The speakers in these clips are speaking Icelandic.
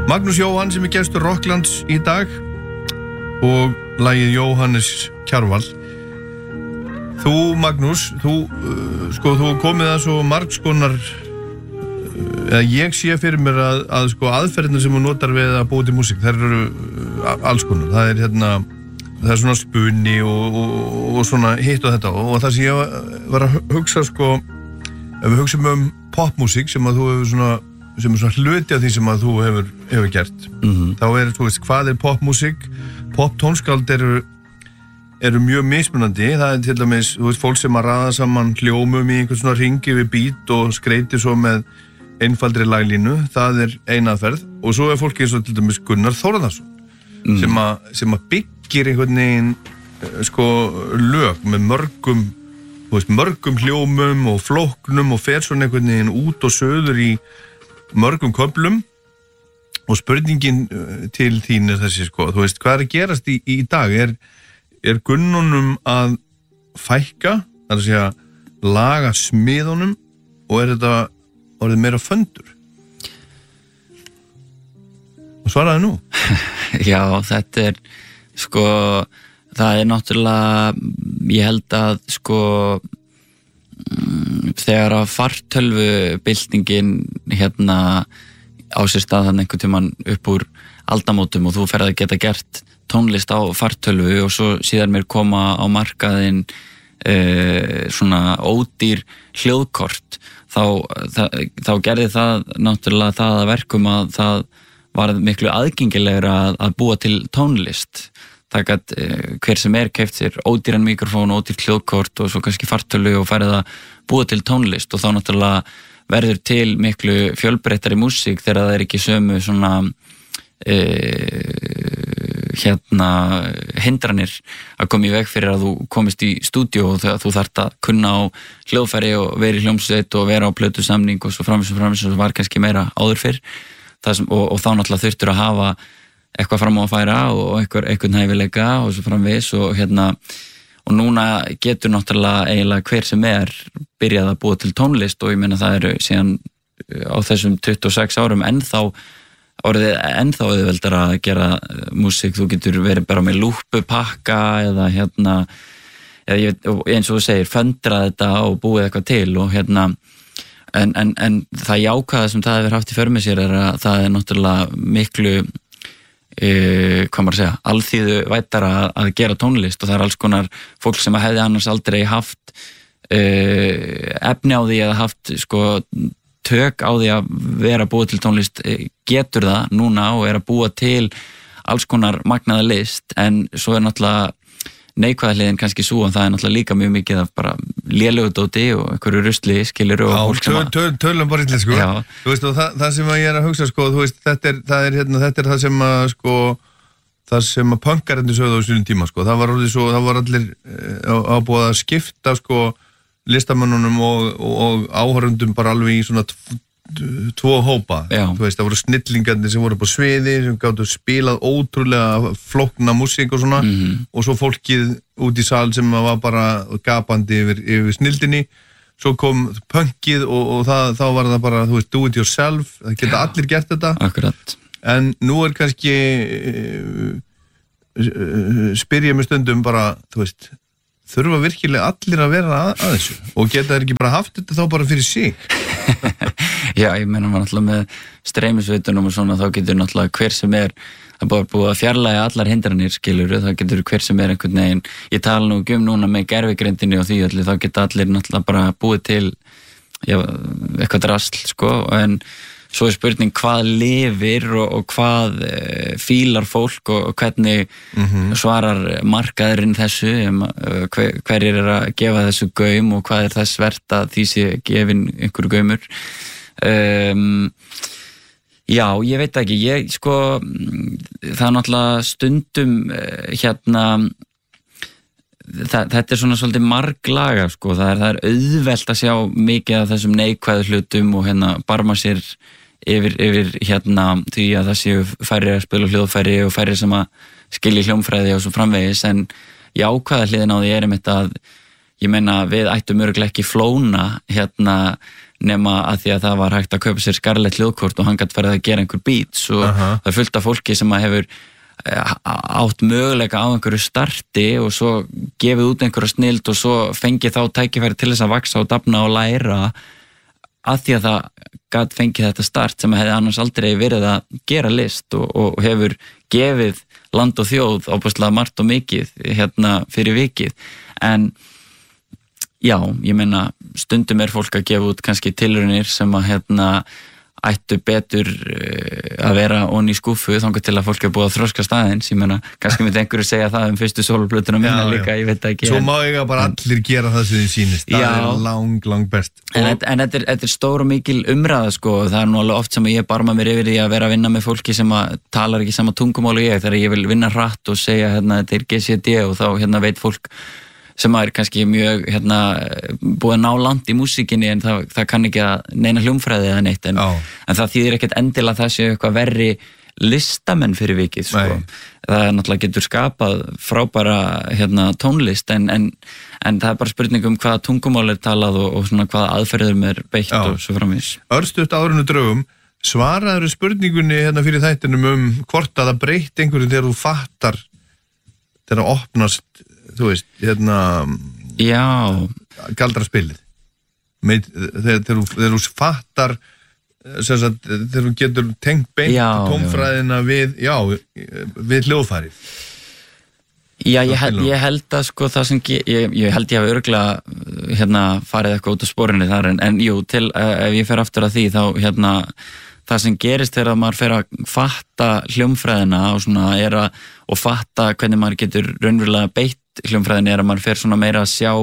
Magnús Jóhann sem gestur Rocklands í dag og lagið Jóhannes Kjarval. Þú, Magnús, þú komið að svo margskonar, eða ég sé fyrir mér að aðferðina sem þú notar við að búa til músík, þær eru alls konar. Það er svona spunni og svona hitt og þetta, og það sem ég var að hugsa, ef við hugsum popmúsík sem að þú hefur sem er svona hluti af því sem að þú hefur gert. Þá hvað popmúsík? Poptónskáld eru mjög mismunandi. Það til dæmis, fólk sem að raða saman hljómum í einhvern svona hringi við beat og skreitir svo með einfaldri laglínu. Það ein aðferð. Og svo fólk eins og til dæmis Gunnar Þórðarsson sem að byggir einhvern veginn lög með mörgum hljómum og flóknum og fer svona einhvern veginn út og söður í mörgum köflum. Og spurningin til þín þessi, hvað að gerast í dag? Er Gunnunum að fækka, það að segja, laga smiðunum, og þetta orðið meira föndur? Og svaraði nú. Já, þetta það náttúrulega, ég held að þegar að fartölvubyltingin á sér stað þannig einhvern tímann upp úr aldamótum og þú ferð að geta gert tónlist á fartölvu og svo síðan mér koma á markaðinn svona ódýr hljóðkort, þá gerði það náttúrulega það að verkum að það var miklu aðgengilegra að búa til tónlist. Það gat hver sem keypt sér ódýran mikrofón, ódýrt hljóðkort og svo kannski fartölvu og færið að búa til tónlist, og þá náttúrulega verður til miklu fjölbreyttari músík þegar það ekki sömu svona hindranir að koma í veg fyrir að þú komist í stúdíó og þú þarft að kunna á hljóðfæri og vera í hljómsveit og vera á plötusamning og svo framins og var kannski meira áður fyrr. Og þá náttúrulega þurftur að hafa eitthvað fram á að færa og einhvern hæfileika og svo framvis og núna getur náttúrulega eiginlega hver sem byrjað að búa til tónlist, og ég meina það eru síðan á þessum 26 árum ennþá auðveldara að gera músík. Þú getur verið bara með lúppupakka eða eins og þú segir, föndra þetta og búið eitthvað til, og en það jákvæða sem það hefur haft í för með sér að það náttúrulega miklu hvað maður að segja, alþýðu vætara að gera tónlist, og það alls konar fólk sem hefði annars aldrei haft efni á því eða haft tök á því að vera búið til tónlist, getur það núna og að búa til alls konar magnaða list. En svo náttúrulega neikvæða hliðin kannski svo, en það náttúrulega líka mjög mikið af bara lélegu dóti og einhverju rusli, skilur, og fólk sem tölum bara illa, þú veist, og það sem að ég að hugsa, þú veist, þetta er það sem að það sem að punkararnir sögðu á sínum tíma, það var allir ábúið að skipta listamönnunum og áhorfendum bara alveg í svona tvo hópa. Þú veist, það voru snillingarnir sem voru upp á sviði, sem gátu spilað ótrúlega flókna músík og svona, og svo fólkið út í sal sem var bara gapandi yfir snildinni. Svo kom punkið og þá var það bara, þú veist, do it yourself, það geta allir gert þetta. Akkurat. En nú kannski spyr ég mig stundum bara, þú veist, þurfa virkilega allir að vera að þessu, og geta þeir ekki bara haft þetta þá bara fyrir sig? Já, ég meina maður náttúrulega með streymisveitunum og svona, þá getur náttúrulega hver sem að búið að fjarlægja allar hindranir, skilur, þá getur hver sem einhvern veginn, ég tala nú núna með gervigreindinni og því allir, þá geta allir náttúrulega bara búið til eitthvað drasl, en svo spurning hvað lifir og hvað fílar fólk og hvernig svarar markaðurinn þessu, hverjir að gefa þessu gaum og hvað þess vert að því sé gefin einhverju gaumur. Já, ég veit ekki, það náttúrulega stundum þetta svona svolítið marglaga, það er auðvelt að sjá mikið af þessum neikvæðu hlutum og barma sér yfir því að það séu færri að spila hljóðfæri og færri sem að skilja hljómfræði og svo framvegis, en jákvæða hliðin á því einmitt að ég meina við ættum örugglega ekki flóna nema að því að það var hægt að kaupa sér Scarlett hljóðkort og hann gat farið að gera einhver beats og það er fullt af fólki sem að hefur átt möguleika á einhverju starti og svo gefið út einhverja snild og svo fengið þá tækifæri til þess að vaksa og dafna og læra að því að það gat fengið þetta start sem hefði annars aldrei verið að gera list og hefur gefið land og þjóð ábúðslega margt og mikið fyrir vikið en já, ég meina stundum er fólk að gefa út kannski tilraunir sem að ættu betur að vera onni í skúffu þangað til að fólk er búið að þroska staðins, ég meina, kannski myndi einhverju segja það fyrstu soloplötuna minna líka, ég veit ekki. Svo má eiga bara allir gera það sem þið sýnist, það lang best. En þetta er stór og mikil umræða sko, það nú alveg oft sem ég barma mér yfir í að vera að vinna með fólki sem að talar ekki sama tungumál og ég, þegar ég vil vinna hratt og segja þetta er GCD og þá veit fólk sem er kannski mjög búið að ná langt í músíkinni en það kann ekki að neina hljómfræði eða neitt en það þýðir ekkert endilega það sé eitthvað verri listamenn fyrir vikið sko. Það náttúrulega getur skapað frábæra tónlist en það er bara spurning hvaða tungumál er talað og svona hvaða aðferðum er beitt og svo framvís. Örstutt áðurinn drögum svaraður spurningunni fyrir þættinum hvort að það breytt einhverju þegar þú fattar þegar það opnast þú veist, galdraspilið þegar þú fattar þegar þú getur tengt beint tónfræðina við hljóðfærið. Já, ég held að sko það sem ég held ég hafi örugglega farið eitthvað út á sporinu þar en jú, ef ég fer aftur að því þá það sem gerist þegar maður fer að fatta hljómfræðina og svona og fatta hvernig maður getur raunverulega beitt hljómfræðinni að maður fer svona meira að sjá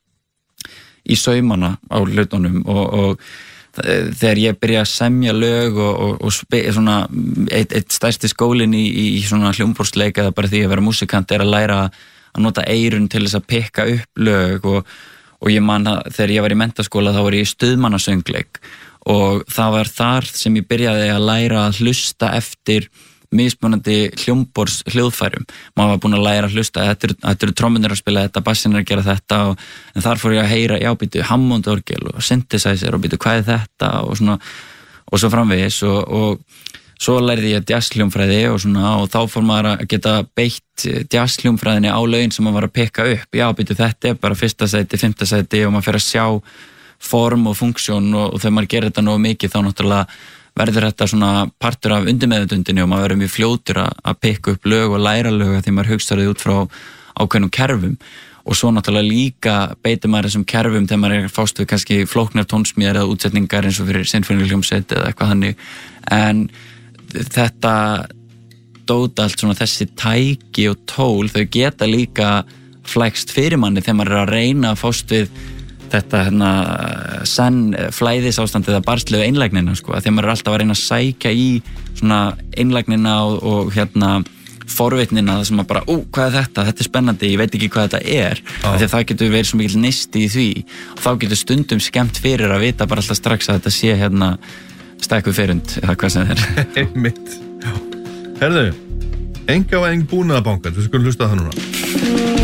í saumana á hlutunum og þegar ég byrja að semja lög og svona eitt stærsti skólinn í svona hljómborðsleik eða bara því að vera músikant að læra að nota eyrun til þess að pikka upp lög og ég man að þegar ég var í menntaskóla þá var ég í stuðmannasöngleik og það var þar sem ég byrjaði að læra að hlusta eftir mismunandi hljóðfærum. Maður var búinn að læra að hlusta, þetta eru trommunir að spila þetta, bassin er að gera þetta en þar fór ég að heyra, býtu Hammond-orgel og synthesizer og býtu hvað er þetta og svo framvegis og svo lærði ég jazzhljómfræði og þá fór maður að geta beitt jazzhljómfræðinni á lögin sem maður var að pikka upp. Býtu þetta er bara fyrsta sæti, fimmta sæti og maður fer að sjá form og funksjón og þegar maður gerir þetta nógu mikið þá náttúrulega verður þetta svona partur af undirmeðvitundinni og maður verður mjög fljótur að pikka upp lög og læra lög því maður hugsar þau út frá ákveðnum kerfum og svo náttúrulega líka beitir maður þessum kerfum þegar maður er fást við kannski flóknar tónsmíðar eða útsetningar eins og fyrir sinfóníuhljómsveit eða eitthvað þannig en þetta dót allt svona þessi tæki og tól þau geta líka flækst fyrir manni þegar maður er að reyna að fást við þetta senn flæðisástand eða barslegu einlægnina sko, þegar maður er alltaf að reyna að sækja í svona einlægnina og forvitnina það sem að bara, hvað er þetta er spennandi, ég veit ekki hvað þetta er því það getur verið svo mikil nisti í því og þá getur stundum skemmt fyrir að vita bara alltaf strax að þetta sé stækkuð ferund eða hvað sem er Einmitt. Herðu, engavæðing búnaðarbanka, þú skulum hlusta það núna